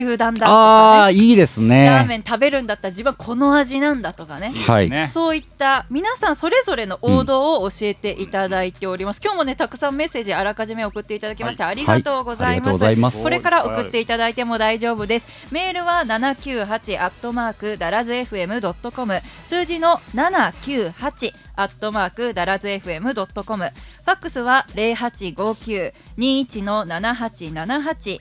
牛丼だとかね、 いいですね。 ラーメン食べるんだったら自分はこの味なんだとかね、 はい、 そういった皆さんそれぞれの王道を教えていただいております。今日もねたくさんメッセージあらかじめ送っていただきまして、ありがとうございます。これから送っていただいても大丈夫です。メールは798@darazfm.com、数字の798@darazfm.com、ファックスは0859-21-7878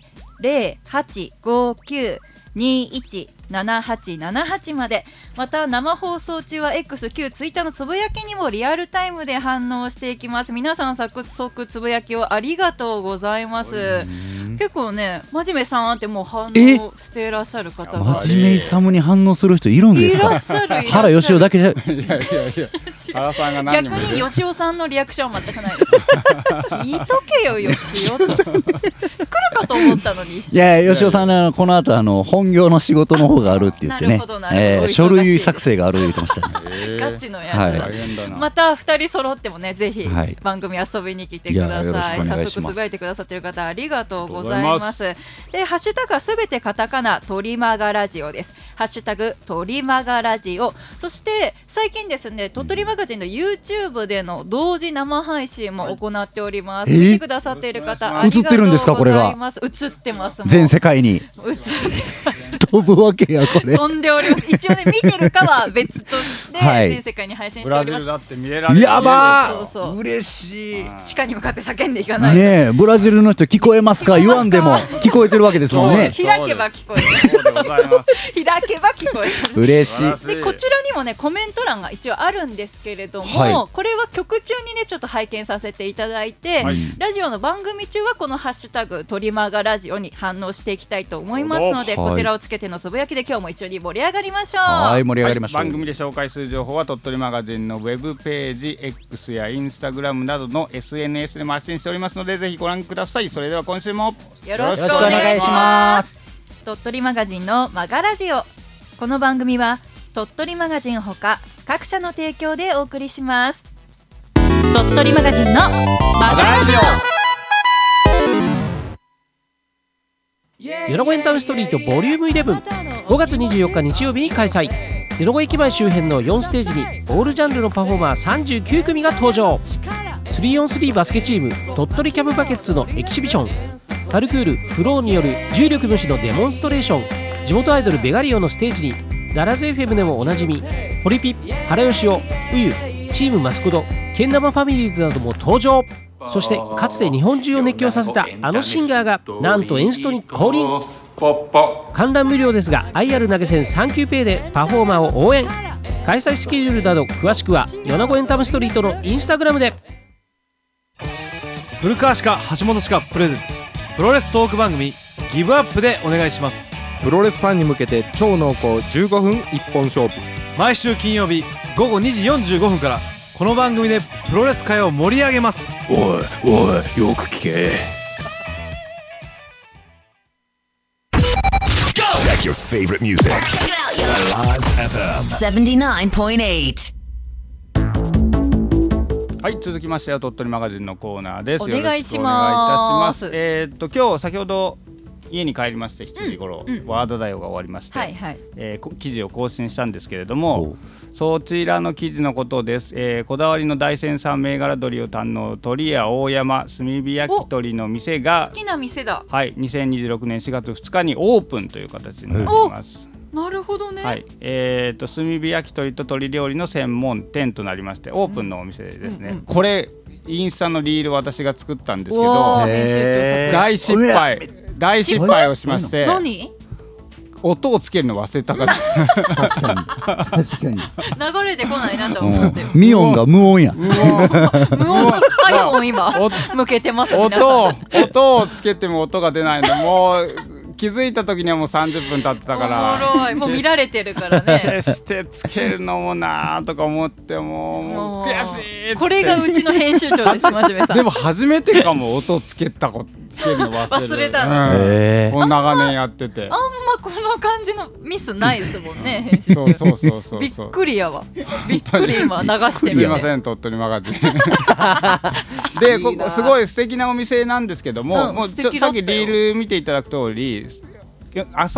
0859-21-7878まで、また生放送中は X、旧ツイッターのつぶやきにもリアルタイムで反応していきます。皆さん早速つぶやきをありがとうございます。結構ね、真面目さんってもう反応していらっしゃる方が、 真面目さむに反応する人いるんですか？ いらっしゃる。 原芳雄だけじゃ原さんが何人もいる。逆に芳雄さんのリアクションは全くないです聞いとけよ芳雄と来るかと思ったのに。 いや芳雄さんこの後本業の仕事の方があるって言ってね、書類作成がある言ってましたねガチのやつ、はい、また2人揃ってもねぜひ番組遊びに来てください。早速つぶやいてくださっている方ありがとうございます。でハッシュタグはすべてカタカナトリマガラジオです。ハッシュタグトリマガラジオ。そして最近ですね、鳥取マガジンの YouTube での同時生配信も行っております。見てくださっている方ありがとうございます。映ってるんですか？これが映ってます。 全世界に映って飛ぶわけやこれ。 飛んでおります。一応ね見てるかは別として全世界に配信しております。 ブラジルだって見れられる。 やばー、嬉しい。 地下に向かって叫んでいかないねえ、ブラジルの人聞こえますか言わんでも聞こえてるわけですもんね。 開けば聞こえる。開けば聞こえる。 嬉しい。 でこちらにもねコメント欄が一応あるんですけれども、これは曲中にねちょっと拝見させていただいて、ラジオの番組中はこのハッシュタグトリマガラジオに反応していきたいと思いますので、こちらをつけてのつぶやきで今日も一緒に盛り上がりましょう。 はい、盛り上がりましょう。 番組で紹介する情報は鳥取マガジンのウェブページ X やインスタグラムなどの SNS でも発信しておりますのでぜひご覧ください。それでは今週もよろしくお願いします。鳥取マガジンのマガラジオ。この番組は鳥取マガジンほか各社の提供でお送りします。鳥取マガジンのマガラジオ。 米子エンタメストリートボリューム11、5月24日日曜日に開催。米子駅前周辺の4ステージにオールジャンルのパフォーマー39組が登場。 3on3 バスケチーム鳥取キャブバケッツのエキシビション、パルクールフローによる重力無視のデモンストレーション、地元アイドルベガリオのステージにダラズ FM でもおなじみホリピ、原芳雄、ウユ、チームマスコド、ケンナマファミリーズなども登場。そしてかつて日本中を熱狂させたあのシンガーがなんとエンストに降臨。観覧無料ですが IR 投げ銭サンキューペイでパフォーマーを応援。開催スケジュールなど詳しくは米子エンタメストリートのインスタグラムで。 古川歯科橋本歯科プレゼンツプロレストーク番組ギブアップでお願いします。 プロレスファンに向けて超濃厚15分一本勝負、 毎週金曜日午後2時45分からこの番組でプロレス界を盛り上げます。 おいおいよく聞け。 Check your favorite music. Alive FM 79.8。 はい、続きましては鳥取マガジンのコーナーです。 お願いします。 今日先ほど家に帰りまして7時頃、ワードダイオが終わりまして、記事を更新したんですけれども、そちらの記事のことです。こだわりの大山産銘柄鶏を堪能鳥屋大山炭火焼き鳥の店が好きな店だ。 はい、2026年4月2日にオープンという形になります。 なるほどね。 はい、炭火焼き鳥と鶏料理の専門店となりましてオープンのお店ですね。これインスタのリール私が作ったんですけど、大失敗をしまして、 何音をつけるの忘れたから確かに流れてこないなと思って、 ミオンが無音や。 無音 iPhone 今向けてます。皆さん音をつけても音が出ないの。もう気づいた時にはもう30分経ってたから、 おもろい。もう見られてるからね。 消してつけるのもなーとか思ってもう悔しいって。 これがうちの編集長です。真面目さん。 でも初めてかも音つけるの忘れたの。 もう長年やっててあんまこの感じのミスないですもんね。編集長そうびっくりやわ。びっくり今流してみて。 すいません鳥取マガジンでここすごい素敵なお店なんですけども、もうさっきリール見ていただく通り朝